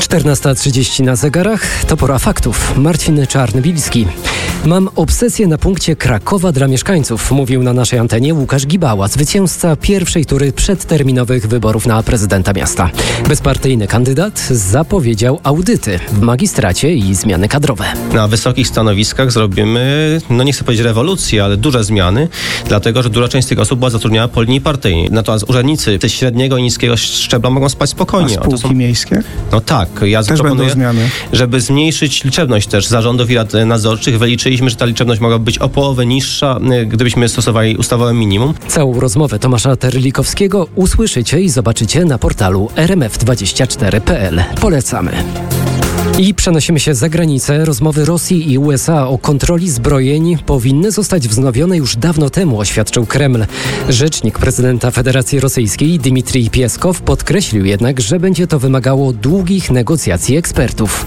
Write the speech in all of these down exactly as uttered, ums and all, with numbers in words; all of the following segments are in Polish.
czternasta trzydzieści na zegarach, to pora faktów. Marcin Czarnbilski. Mam obsesję na punkcie Krakowa dla mieszkańców, mówił na naszej antenie Łukasz Gibała, zwycięzca pierwszej tury przedterminowych wyborów na prezydenta miasta. Bezpartyjny kandydat zapowiedział audyty w magistracie i zmiany kadrowe. Na wysokich stanowiskach zrobimy, no nie chcę powiedzieć rewolucję, ale duże zmiany, dlatego że duża część z tych osób była zatrudniona po linii partyjnej. Natomiast urzędnicy ze średniego i niskiego szczebla mogą spać spokojnie. A spółki to są... miejskie? No tak, ja też proponuję, zmiany. żeby zmniejszyć liczebność też zarządów i rad nadzorczych. Wyliczyliśmy, że ta liczebność mogła być o połowę niższa, gdybyśmy stosowali ustawowe minimum. Całą rozmowę Tomasza Terlikowskiego usłyszycie i zobaczycie na portalu r m f dwadzieścia cztery kropka p l. Polecamy. I przenosimy się za granicę. Rozmowy Rosji i U S A o kontroli zbrojeń powinny zostać wznowione już dawno temu, oświadczył Kreml. Rzecznik prezydenta Federacji Rosyjskiej Dmitrij Pieskow podkreślił jednak, że będzie to wymagało długich negocjacji ekspertów.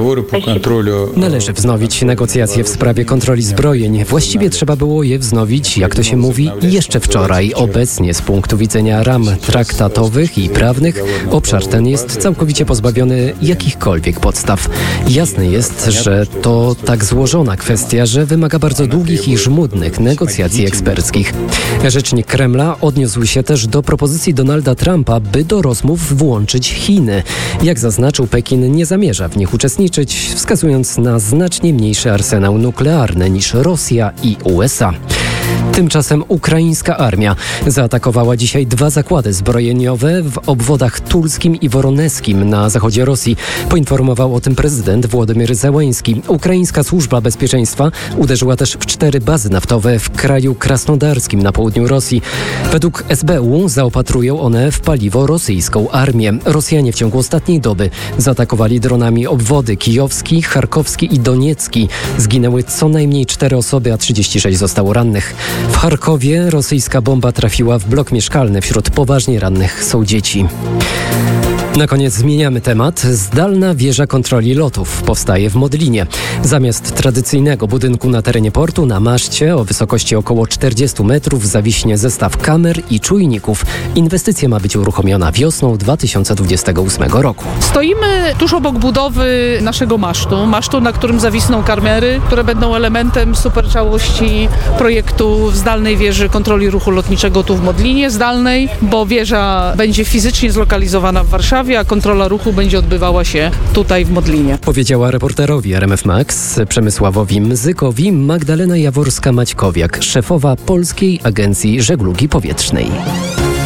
Należy wznowić negocjacje w sprawie kontroli zbrojeń. Właściwie trzeba było je wznowić, jak to się mówi, jeszcze wczoraj. Obecnie z punktu widzenia ram traktatowych i prawnych obszar ten jest całkowicie pozbawiony jakichkolwiek podstaw. Jasne jest, że to tak złożona kwestia, że wymaga bardzo długich i żmudnych negocjacji eksperckich. Rzecznik Kremla odniósł się też do propozycji Donalda Trumpa, by do rozmów włączyć Chiny. Jak zaznaczył, Pekin nie zamierza w nich uczestniczyć, wskazując na znacznie mniejszy arsenał nuklearny niż Rosja i U S A. Tymczasem ukraińska armia zaatakowała dzisiaj dwa zakłady zbrojeniowe w obwodach tulskim i woroneskim na zachodzie Rosji. Poinformował o tym prezydent Władimir Zełenski. Ukraińska służba bezpieczeństwa uderzyła też w cztery bazy naftowe w kraju krasnodarskim na południu Rosji. Według S B U zaopatrują one w paliwo rosyjską armię. Rosjanie w ciągu ostatniej doby zaatakowali dronami obwody kijowski, charkowski i doniecki. Zginęły co najmniej cztery osoby, a trzydzieści sześć zostało rannych. W Charkowie rosyjska bomba trafiła w blok mieszkalny. Wśród poważnie rannych są dzieci. Na koniec zmieniamy temat. Zdalna wieża kontroli lotów powstaje w Modlinie. Zamiast tradycyjnego budynku na terenie portu, na maszcie o wysokości około czterdziestu metrów zawiśnie zestaw kamer i czujników. Inwestycja ma być uruchomiona wiosną dwa tysiące dwudziestego ósmego roku. Stoimy tuż obok budowy naszego masztu. Masztu, na którym zawisną kamery, które będą elementem supercałości projektu zdalnej wieży kontroli ruchu lotniczego tu w Modlinie. Zdalnej, bo wieża będzie fizycznie zlokalizowana w Warszawie, a kontrola ruchu będzie odbywała się tutaj w Modlinie. Powiedziała reporterowi R M F Max Przemysławowi Mzykowi Magdalena Jaworska-Maćkowiak, szefowa Polskiej Agencji Żeglugi Powietrznej.